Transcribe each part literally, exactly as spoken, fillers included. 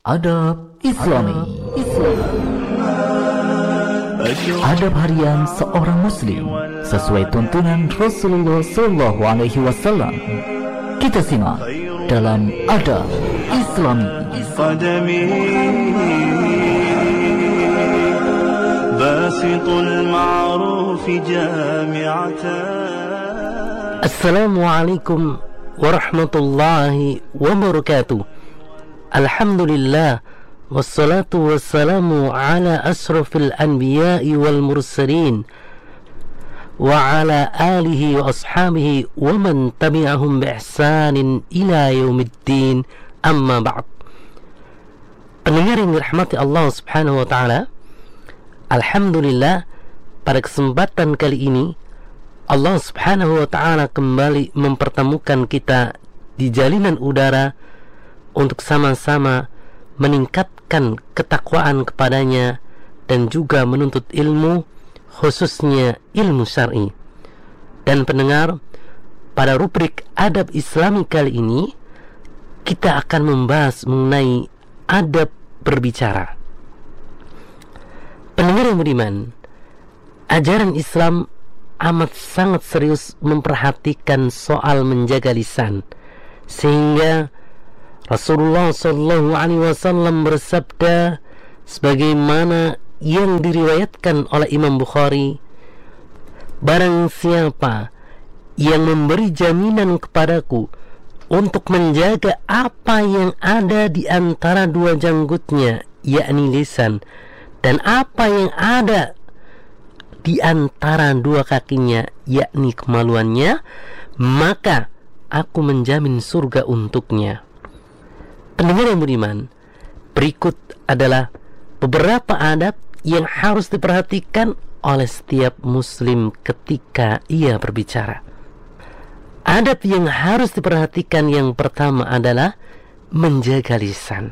Adab Islami. Adab harian seorang muslim sesuai tuntunan Rasulullah Shallallahu Alaihi Wasallam. Kita simak dalam Adab Islami. Assalamualaikum warahmatullahi wabarakatuh. Alhamdulillah, wassalatu wassalamu ala asrafil anbiya'i wal mursalin wa ala alihi wa ashabihi wa man tabi'ahum bi ihsanin ila yaumiddin, amma ba'd. Pendengar yang dirahmati Allah subhanahu wa ta'ala, alhamdulillah, pada kesempatan kali ini Allah subhanahu wa ta'ala kembali mempertemukan kita di jalinan udara untuk sama-sama meningkatkan ketakwaan kepadanya dan juga menuntut ilmu, khususnya ilmu syar'i. Dan pendengar, pada rubrik Adab Islami kali ini kita akan membahas mengenai adab berbicara. Pendengar yang beriman, ajaran Islam amat sangat serius memperhatikan soal menjaga lisan, sehingga Rasulullah Shallallahu Alaihi Wasallam bersabda sebagaimana yang diriwayatkan oleh Imam Bukhari, barang siapa yang memberi jaminan kepadaku untuk menjaga apa yang ada di antara dua janggutnya, yakni lisan, dan apa yang ada di antara dua kakinya, yakni kemaluannya, maka aku menjamin surga untuknya. Pendengar yang beriman, berikut adalah beberapa adab yang harus diperhatikan oleh setiap muslim ketika ia berbicara. Adab yang harus diperhatikan yang pertama adalah menjaga lisan.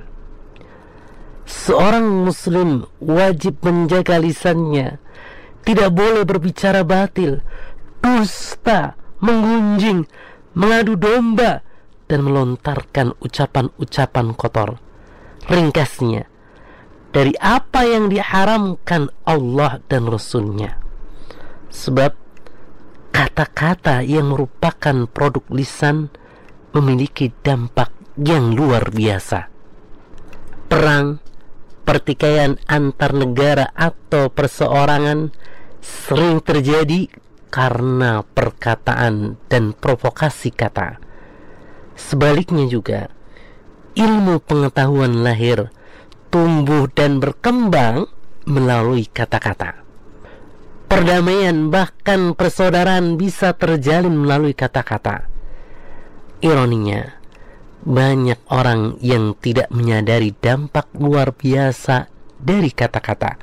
Seorang muslim wajib menjaga lisannya. Tidak boleh berbicara batil, dusta, menggunjing, mengadu domba, dan melontarkan ucapan-ucapan kotor. Ringkasnya, dari apa yang diharamkan Allah dan Rasulnya. Sebab kata-kata yang merupakan produk lisan memiliki dampak yang luar biasa. Perang, pertikaian antar negara atau perseorangan sering terjadi karena perkataan dan provokasi kata. Sebaliknya juga, ilmu pengetahuan lahir, tumbuh dan berkembang melalui kata-kata. Perdamaian bahkan persaudaraan bisa terjalin melalui kata-kata. Ironinya, banyak orang yang tidak menyadari dampak luar biasa dari kata-kata.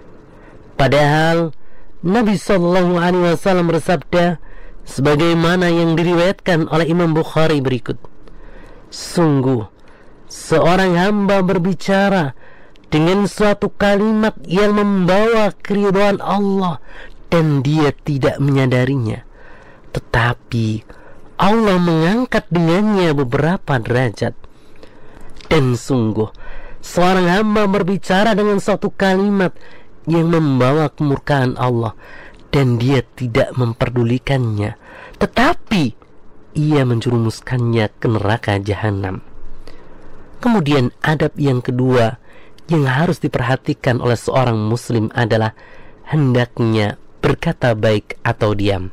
Padahal Nabi Shallallahu Alaihi Wasallam bersabda sebagaimana yang diriwayatkan oleh Imam Bukhari berikut: sungguh seorang hamba berbicara dengan suatu kalimat yang membawa keridhaan Allah dan dia tidak menyadarinya, tetapi Allah mengangkat dengannya beberapa derajat. Dan sungguh seorang hamba berbicara dengan suatu kalimat yang membawa kemurkaan Allah dan dia tidak memperdulikannya, tetapi ia menjerumuskannya ke neraka jahanam. Kemudian adab yang kedua yang harus diperhatikan oleh seorang muslim adalah hendaknya berkata baik atau diam.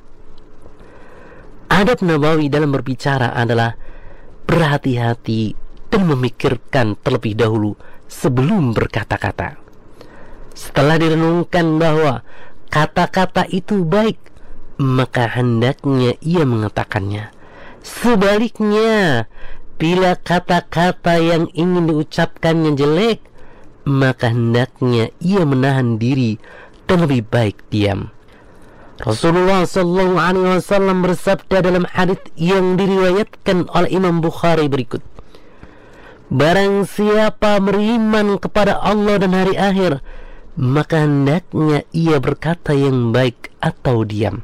Adab nabawi dalam berbicara adalah berhati-hati dan memikirkan terlebih dahulu sebelum berkata-kata. Setelah direnungkan bahwa kata-kata itu baik, maka hendaknya ia mengatakannya. Sebaliknya, bila kata-kata yang ingin diucapkannya jelek, maka hendaknya ia menahan diri dan lebih baik diam. Rasulullah Shallallahu Alaihi Wasallam bersabda dalam hadits yang diriwayatkan oleh Imam Bukhari berikut: barang siapa beriman kepada Allah dan hari akhir, maka hendaknya ia berkata yang baik atau diam.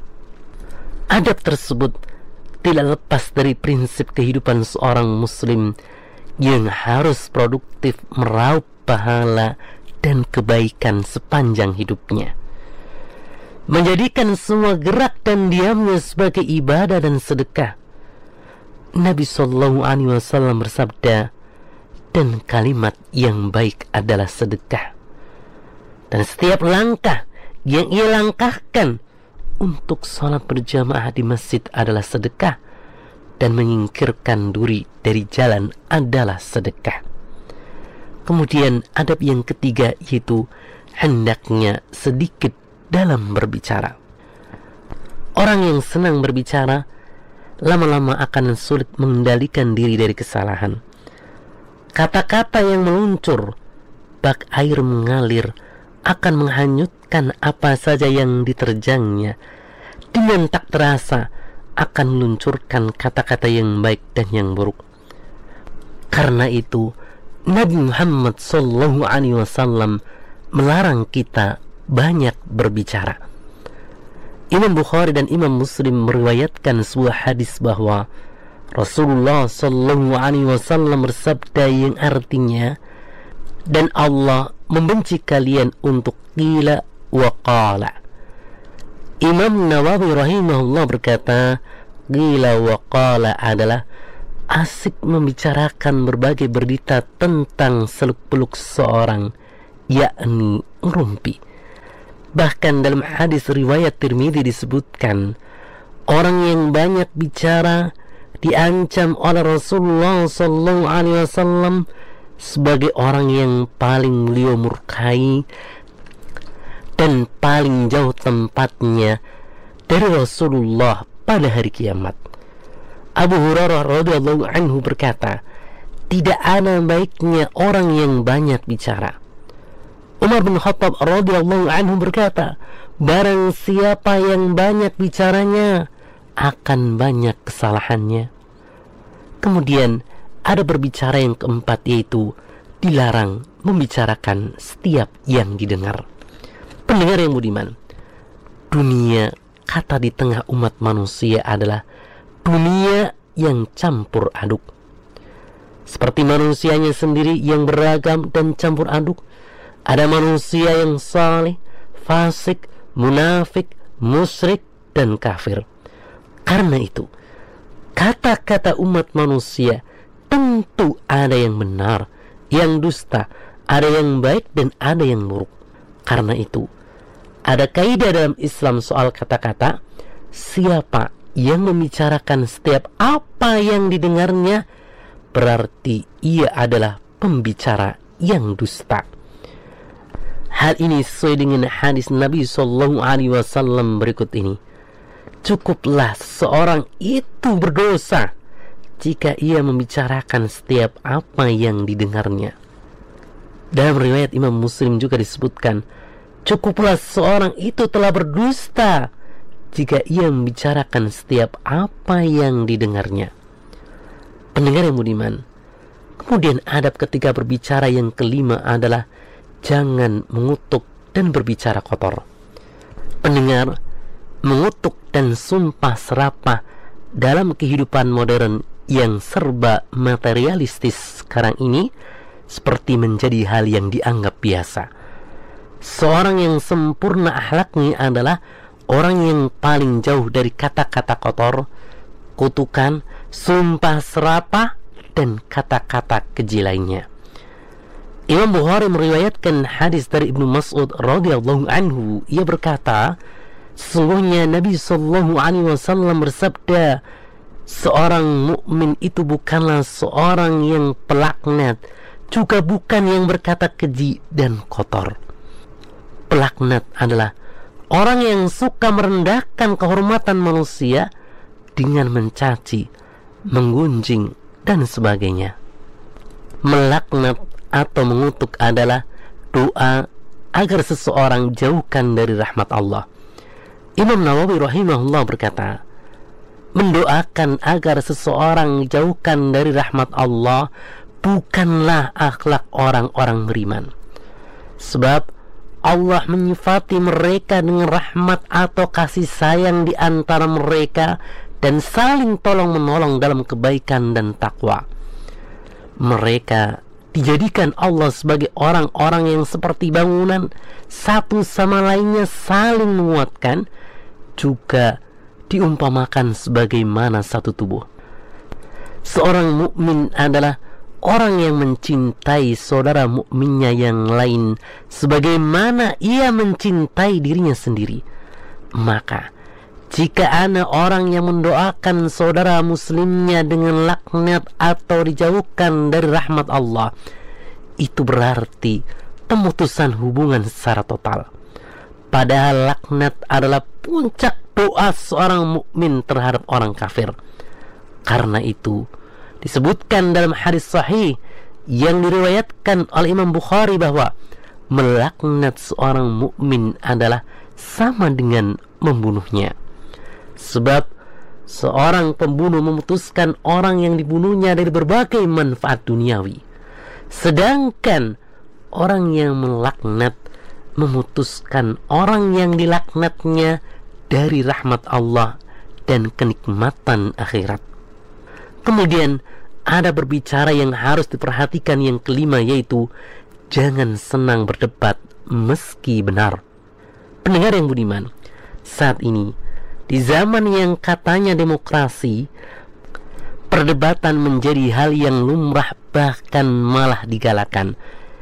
Adab tersebut tidak lepas dari prinsip kehidupan seorang muslim yang harus produktif meraup pahala dan kebaikan sepanjang hidupnya. Menjadikan semua gerak dan diamnya sebagai ibadah dan sedekah. Nabi Shallallahu Alaihi Wasallam bersabda, dan kalimat yang baik adalah sedekah. Dan setiap langkah yang ia langkahkan untuk sholat berjamaah di masjid adalah sedekah, dan menyingkirkan duri dari jalan adalah sedekah. Kemudian adab yang ketiga yaitu hendaknya sedikit dalam berbicara. Orang yang senang berbicara lama-lama akan sulit mengendalikan diri dari kesalahan. Kata-kata yang meluncur, bak air mengalir, akan menghanyutkan apa saja yang diterjangnya. Dengan tak terasa akan meluncurkan kata-kata yang baik dan yang buruk. Karena itu Nabi Muhammad Sallallahu Alaihi Wasallam melarang kita banyak berbicara. Imam Bukhari dan Imam Muslim meriwayatkan sebuah hadis bahwa Rasulullah Sallallahu Alaihi Wasallam bersabda yang artinya, dan Allah membenci kalian untuk qila wa qala. Imam Nawawi rahimahullah berkata, qila wa qala adalah asik membicarakan berbagai berita tentang seluk-beluk seorang, yakni ngerumpi. Bahkan dalam hadis riwayat Tirmidzi disebutkan, orang yang banyak bicara diancam oleh Rasulullah Sallallahu Alaihi Wasallam sebagai orang yang paling beliau murkai dan paling jauh tempatnya dari Rasulullah pada hari kiamat. Abu Hurairah radhiyallahu anhu berkata, tidak ada baiknya orang yang banyak bicara. Umar bin Khattab radhiyallahu anhu berkata, barang siapa yang banyak bicaranya akan banyak kesalahannya. Kemudian ada berbicara yang keempat, yaitu dilarang membicarakan setiap yang didengar. Pendengar yang budiman, dunia kata di tengah umat manusia adalah dunia yang campur aduk. Seperti manusianya sendiri yang beragam dan campur aduk, ada manusia yang saleh, fasik, munafik, musyrik, dan kafir. Karena itu, kata-kata umat manusia tentu ada yang benar, yang dusta, ada yang baik, dan ada yang buruk. Karena itu, ada kaidah dalam Islam soal kata-kata, siapa yang membicarakan setiap apa yang didengarnya, berarti ia adalah pembicara yang dusta. Hal ini sesuai dengan hadis Nabi Sallallahu Alaihi Wasallam berikut ini. Cukuplah seorang itu berdosa jika ia membicarakan setiap apa yang didengarnya. Dalam riwayat Imam Muslim juga disebutkan, cukuplah seorang itu telah berdusta jika ia membicarakan setiap apa yang didengarnya. Pendengar yang budiman, kemudian adab ketika berbicara yang kelima adalah jangan mengutuk dan berbicara kotor. Pendengar, mengutuk dan sumpah serapah dalam kehidupan modern yang serba materialistis sekarang ini seperti menjadi hal yang dianggap biasa. Seorang yang sempurna akhlaknya adalah orang yang paling jauh dari kata-kata kotor, kutukan, sumpah serapah, dan kata-kata keji lainnya. Imam Bukhari meriwayatkan hadis dari Ibnu Mas'ud radhiyallahu anhu. Ia berkata, sesungguhnya Nabi sallallahu alaihi wasallam bersabda, seorang mukmin itu bukanlah seorang yang pelaknat, juga bukan yang berkata keji dan kotor. Pelaknat adalah orang yang suka merendahkan kehormatan manusia dengan mencaci, menggunjing, dan sebagainya. Melaknat atau mengutuk adalah doa agar seseorang jauhkan dari rahmat Allah. Imam Nawawi rahimahullah berkata, mendoakan agar seseorang jauhkan dari rahmat Allah bukanlah akhlak orang-orang beriman. Sebab Allah menyifati mereka dengan rahmat atau kasih sayang di antara mereka dan saling tolong menolong dalam kebaikan dan takwa. Mereka dijadikan Allah sebagai orang-orang yang seperti bangunan, satu sama lainnya saling menguatkan, juga diumpamakan sebagaimana satu tubuh. Seorang mukmin adalah orang yang mencintai saudara mukminnya yang lain sebagaimana ia mencintai dirinya sendiri. Maka jika ada orang yang mendoakan saudara muslimnya dengan laknat atau dijauhkan dari rahmat Allah, itu berarti pemutusan hubungan secara total. Padahal laknat adalah puncak doa seorang mukmin terhadap orang kafir. Karena itu disebutkan dalam hadis sahih yang diriwayatkan oleh Imam Bukhari bahwa melaknat seorang mukmin adalah sama dengan membunuhnya. Sebab seorang pembunuh memutuskan orang yang dibunuhnya dari berbagai manfaat duniawi, sedangkan orang yang melaknat memutuskan orang yang dilaknatnya dari rahmat Allah dan kenikmatan akhirat. Kemudian ada berbicara yang harus diperhatikan yang kelima, yaitu jangan senang berdebat meski benar. Pendengar yang budiman, saat ini di zaman yang katanya demokrasi, perdebatan menjadi hal yang lumrah, bahkan malah digalakan.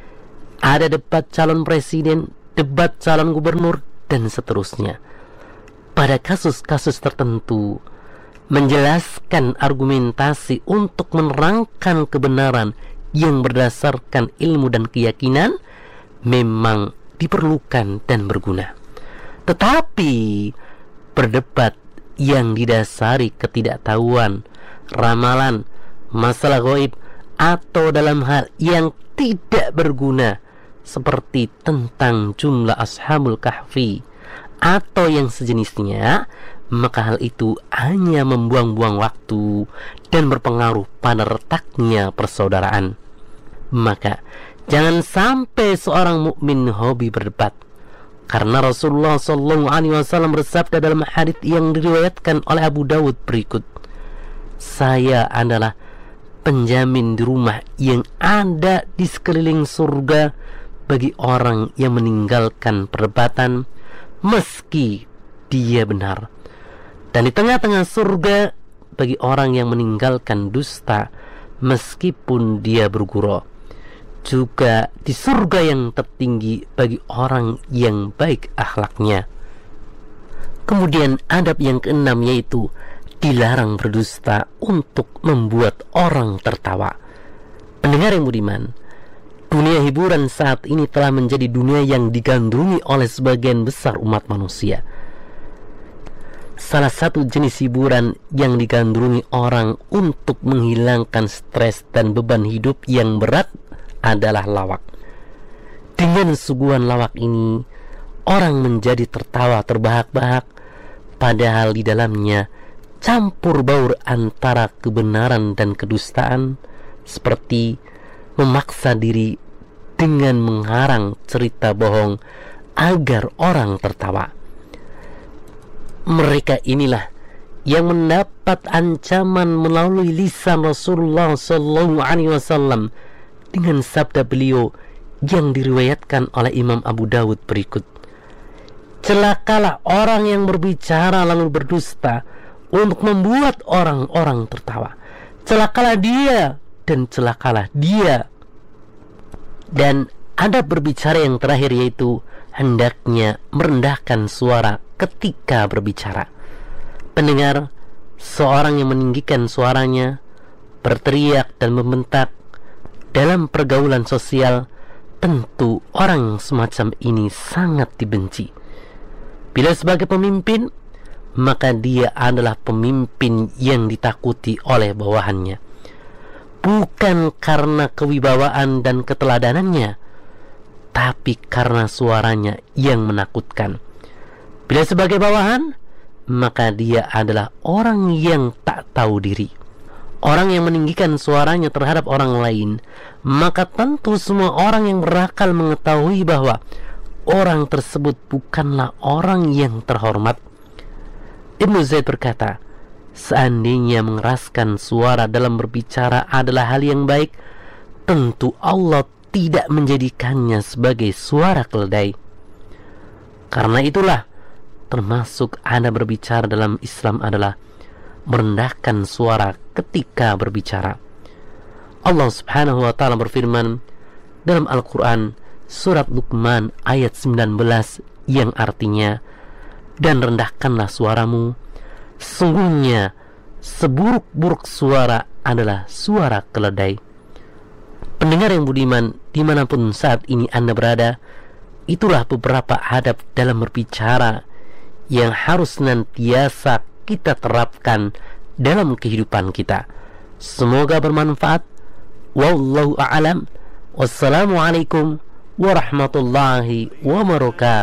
Ada debat calon presiden, debat calon gubernur, dan seterusnya. Pada kasus-kasus tertentu, menjelaskan argumentasi untuk menerangkan kebenaran yang berdasarkan ilmu dan keyakinan memang diperlukan dan berguna. Tetapi berdebat yang didasari ketidaktahuan, ramalan, masalah gaib, atau dalam hal yang tidak berguna seperti tentang jumlah ashabul kahfi atau yang sejenisnya, maka hal itu hanya membuang-buang waktu dan berpengaruh pada retaknya persaudaraan. Maka jangan sampai seorang mukmin hobi berdebat, karena Rasulullah shallallahu alaihi wasallam bersabda dalam hadits yang diriwayatkan oleh Abu Dawud berikut, saya adalah penjamin di rumah yang ada di sekeliling surga bagi orang yang meninggalkan perdebatan meski dia benar, dan di tengah-tengah surga bagi orang yang meninggalkan dusta meskipun dia bergurau. Juga di surga yang tertinggi bagi orang yang baik akhlaknya. Kemudian adab yang keenam, yaitu dilarang berdusta untuk membuat orang tertawa. Pendengar yang budiman, dunia hiburan saat ini telah menjadi dunia yang digandrungi oleh sebagian besar umat manusia. Salah satu jenis hiburan yang digandrungi orang untuk menghilangkan stres dan beban hidup yang berat adalah lawak. Dengan suguhan lawak ini, orang menjadi tertawa terbahak-bahak, padahal di dalamnya campur baur antara kebenaran dan kedustaan, seperti memaksa diri dengan mengarang cerita bohong agar orang tertawa. Mereka inilah yang mendapat ancaman melalui lisan Rasulullah shallallahu alaihi wasallam dengan sabda beliau yang diriwayatkan oleh Imam Abu Dawud berikut, celakalah orang yang berbicara lalu berdusta untuk membuat orang-orang tertawa. Celakalah dia dan celakalah dia. Dan ada berbicara yang terakhir, yaitu hendaknya merendahkan suara ketika berbicara. Pendengar, seorang yang meninggikan suaranya, berteriak dan membentak dalam pergaulan sosial, tentu orang semacam ini sangat dibenci. Bila sebagai pemimpin, maka dia adalah pemimpin yang ditakuti oleh bawahannya, bukan karena kewibawaan dan keteladanannya, tapi karena suaranya yang menakutkan. Bila sebagai bawahan, maka dia adalah orang yang tak tahu diri, orang yang meninggikan suaranya terhadap orang lain. Maka tentu semua orang yang berakal mengetahui bahwa orang tersebut bukanlah orang yang terhormat. Ibnu Zaid berkata, seandainya mengeraskan suara dalam berbicara adalah hal yang baik, tentu Allah tidak menjadikannya sebagai suara keledai. Karena itulah, termasuk Anda berbicara dalam Islam adalah merendahkan suara ketika berbicara. Allah Subhanahu wa ta'ala berfirman dalam Al-Quran surat Luqman ayat sembilan belas yang artinya, dan rendahkanlah suaramu, sesungguhnya seburuk-buruk suara adalah suara keledai. Pendengar yang budiman, dimanapun saat ini Anda berada, itulah beberapa adab dalam berbicara yang harus senantiasa kita terapkan dalam kehidupan kita. Semoga bermanfaat. Wallahu a'lam. Wassalamualaikum warahmatullahi wabarakatuh.